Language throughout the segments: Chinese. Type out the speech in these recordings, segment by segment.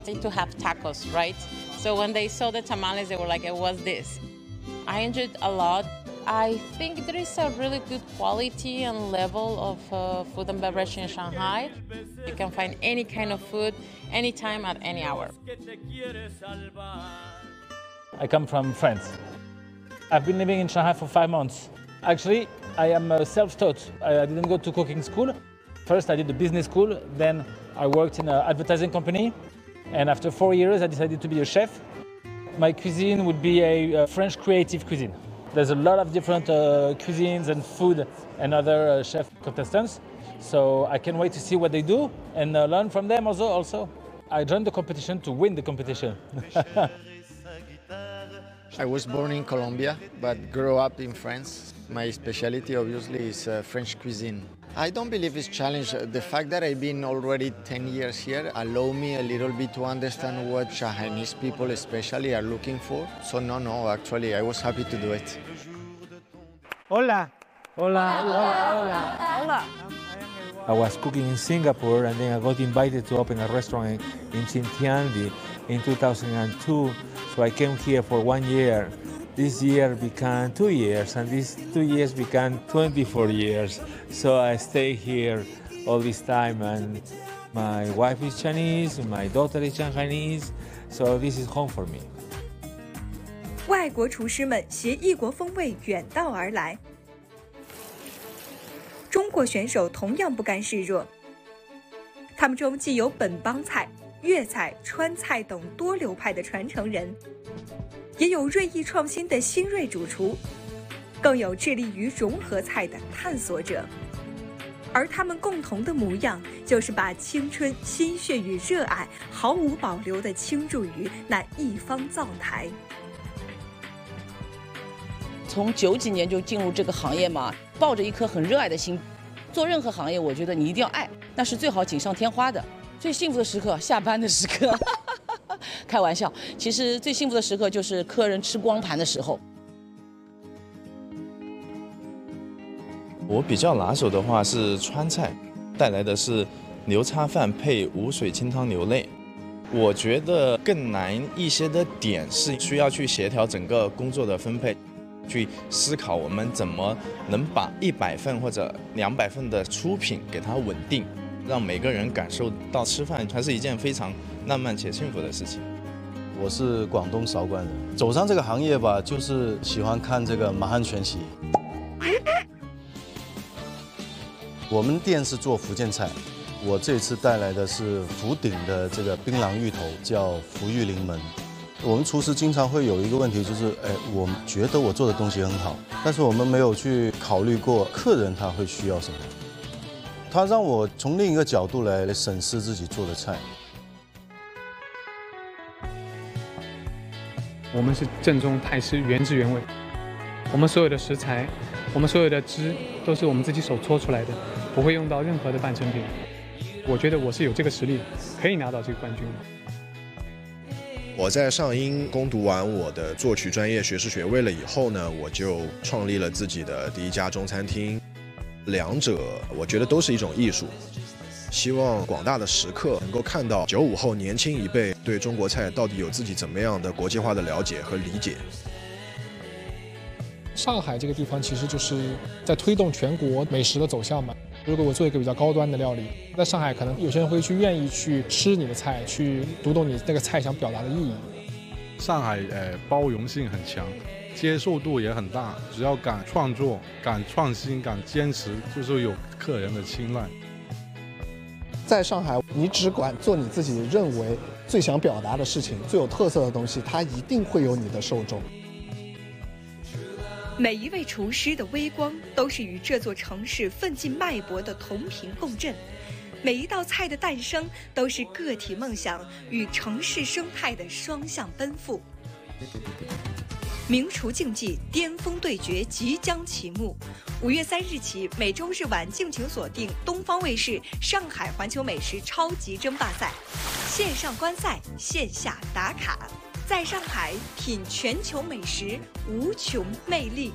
to have tacos, right? So when they saw the tamales, they were like, what's this? I enjoyed a lot. I think there is a really good quality and level of food and beverage in Shanghai. You can find any kind of food, anytime, at any hour. I come from France. I've been living in Shanghai for 5 months. Actually, I am self-taught. I didn't go to cooking school. First, I did the business school. Then I worked in an advertising company. And after 4 years, I decided to be a chef. My cuisine would be a French creative cuisine. There's a lot of different cuisines and food and other chef contestants. So I can't wait to see what they do and learn from them also. I joined the competition to win the competition. I was born in Colombia, but grew up in France. My specialty obviously is French cuisine. I don't believe it's challenge. The fact that I've been already 10 years here allow me a little bit to understand what Shanghainese people especially are looking for. So no, actually I was happy to do it. Hola. Hola. Hola. Hola. I was cooking in Singapore and then I got invited to open a restaurant in Xintiandi in 2002. So I came here for 1 year. This year became 2 years, and these 2 years became 24 years. So I stay here all this time, and my wife is Chinese, my daughter is Shanghainese, so this is home for me. 外国厨师们携异国风味远道而来，中国选手同样不甘示弱。他们中既有本帮菜、粤菜、川菜等多流派的传承人，也有锐意创新的新锐主厨，更有致力于融合菜的探索者。而他们共同的模样，就是把青春、心血与热爱毫无保留地倾注于那一方灶台。 从90几年就进入这个行业嘛，抱着一颗很热爱的心，做任何行业，我觉得你一定要爱，那是最好锦上添花的。最幸福的时刻，下班的时刻。开玩笑，其实最幸福的时刻就是客人吃光盘的时候。 我比较拿手的话是川菜，带来的是牛叉饭配无水清汤牛肋。我觉得更难一些的点是需要去协调整个工作的分配，去思考我们怎么能把100份或者200份的出品给它稳定，让每个人感受到吃饭还是一件非常浪漫且幸福的事情。 我是广东韶关人，走上这个行业吧，就是喜欢看这个马汉全席。我们店是做福建菜，我这次带来的是福鼎的这个槟榔芋头，叫福玉临门。我们厨师经常会有一个问题，就是我们觉得我做的东西很好，但是我们没有去考虑过客人他会需要什么。他让我从另一个角度来审视自己做的菜。 我们是正宗泰式，原汁原味。我们所有的食材，我们所有的汁都是我们自己手搓出来的，不会用到任何的半成品。我觉得我是有这个实力，可以拿到这个冠军的。 我在上英攻读完我的作曲专业学士学位了以后呢，我就创立了自己的第一家中餐厅。两者我觉得都是一种艺术。希望广大的食客能够看到95后年轻一辈对中国菜到底有自己怎么样的国际化的了解和理解。 上海这个地方其实就是在推动全国美食的走向嘛。如果我做一个比较高端的料理，在上海可能有些人会愿意去吃你的菜，去读懂你那个菜想表达的意义。 上海包容性很强，接受度也很大，只要敢创作、敢创新、敢坚持，就是有客人的青睐。 在上海，你只管做你自己认为最想表达的事情，最有特色的东西，它一定会有你的受众。 每一位厨师的微光都是与这座城市奋进脉搏的同频共振，每一道菜的诞生都是个体梦想与城市生态的双向奔赴。名厨竞技巅峰对决即将启幕，5月3日起，每周日晚敬请锁定东方卫视上海环球美食超级争霸赛，线上观赛，线下打卡，在上海品全球美食，无穷魅力。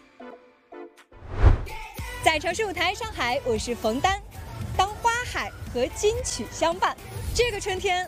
在城市舞台上海，我是冯丹。当花海和金曲相伴。这个春天，